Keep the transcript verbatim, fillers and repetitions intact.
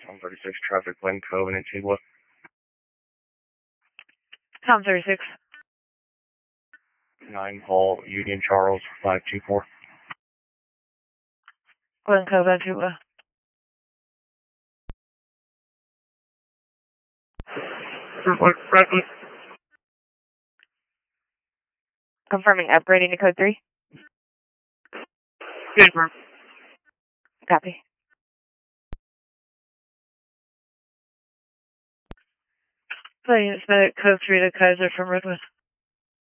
one thirty-six traffic, Glen Cove and Antigua. Tom thirty-six. nine Paul, Union Charles, five two four. Glen Cove, Antigua. Confirming upgrading to code three. Confirm. Copy. Please, medic code three to Kaiser from Redwood.